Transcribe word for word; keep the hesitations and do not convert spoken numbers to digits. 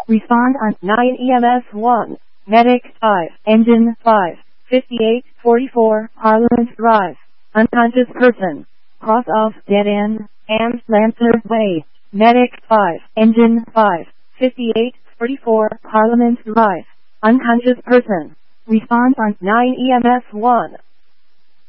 Respond on nine E M S one. Medic five. Engine five. fifty-eight forty-four Parliament Drive. Unconscious person. Cross off dead end and Lancer Way. Medic five. Engine five. fifty-eight forty-four Parliament Drive. Unconscious person. Respond on nine E M S one.